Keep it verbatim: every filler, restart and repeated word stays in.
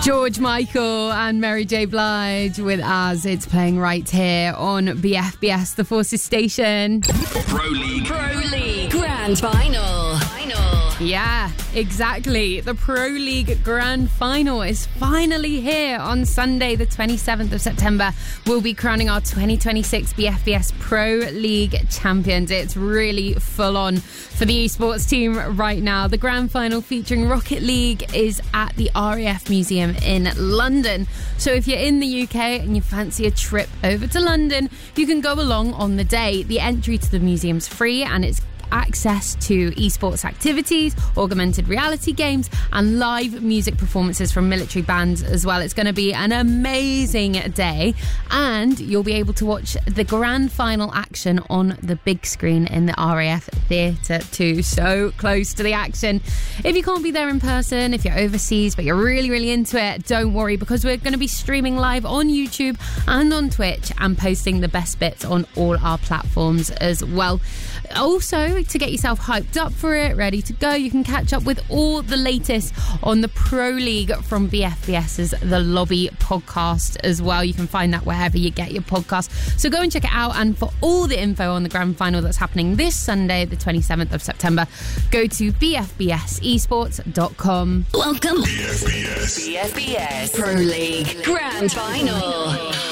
George Michael and Mary J. Blige with As. It's playing right here on B F B S, the Forces station. Pro League. Pro League Grand Final. Final. Yeah, exactly. The Pro League Grand Final is finally here on Sunday, the twenty-seventh of September. We'll be crowning our twenty twenty-six B F B S Pro League champions. It's really full on for the esports team right now. The Grand Final featuring Rocket League is at the R A F Museum in London. So if you're in the U K and you fancy a trip over to London, you can go along on the day. The entry to the museum's free and it's access to esports activities, augmented reality games and live music performances from military bands as well. It's going to be an amazing day and you'll be able to watch the grand final action on the big screen in the R A F Theatre too. So close to the action. If you can't be there in person, if you're overseas but you're really really into it, don't worry because we're going to be streaming live on YouTube and on Twitch and posting the best bits on all our platforms as well. Also, to get yourself hyped up for it, ready to go, you can catch up with all the latest on the Pro League from BFBS's The Lobby podcast as well. You can find that wherever you get your podcast. So go and check it out. And for all the info on the grand final that's happening this Sunday, the twenty-seventh of September, go to b f b s esports dot com. Welcome. B F B S. B F B S Pro League Grand Final.